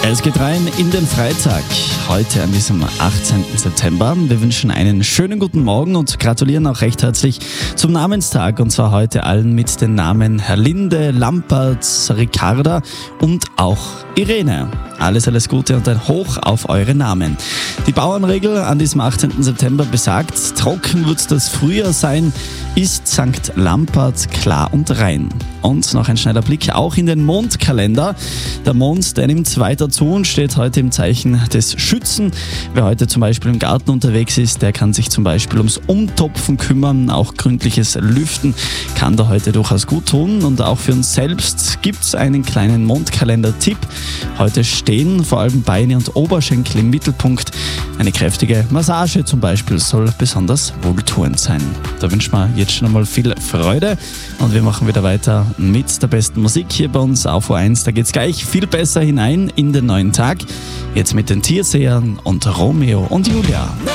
Es geht rein in den Freitag, heute an diesem 18. September. Wir wünschen einen schönen guten Morgen und gratulieren auch recht herzlich zum Namenstag. Und zwar heute allen mit den Namen Herlinde, Lampert, Ricarda und auch Irene. Alles Gute und ein Hoch auf eure Namen. Die Bauernregel an diesem 18. September besagt, trocken wird das Frühjahr sein, ist St. Lampert klar und rein. Und noch ein schneller Blick auch in den Mondkalender. Der Mond, der nimmt weiter zu und steht heute im Zeichen des Schützen. Wer heute zum Beispiel im Garten unterwegs ist, der kann sich zum Beispiel ums Umtopfen kümmern. Auch gründliches Lüften kann da heute durchaus gut tun. Und auch für uns selbst gibt es einen kleinen Mondkalender-Tipp. Heute stehen vor allem Beine und Oberschenkel im Mittelpunkt. Eine kräftige Massage zum Beispiel soll besonders wohltuend sein. Da wünschen wir jetzt schon einmal viel Freude und wir machen wieder weiter mit der besten Musik hier bei uns auf O1. Da geht's gleich viel besser hinein in den neuen Tag. Jetzt mit den Tiersehern und Romeo und Julia.